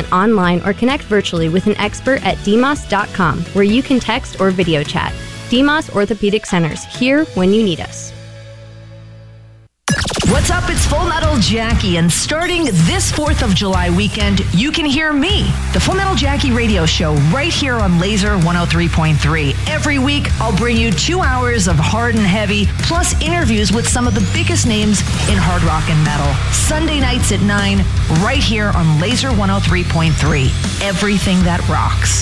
online or connect virtually with an expert at demos.com, where you can text or video chat. Demos Orthopedic Centers, here when you need us. What's up? It's Full Metal Jackie, and starting this 4th of July weekend, you can hear me, the Full Metal Jackie radio show, right here on Laser 103.3. Every week, I'll bring you 2 hours of hard and heavy, plus interviews with some of the biggest names in hard rock and metal. Sunday nights at 9, right here on Laser 103.3. Everything that rocks.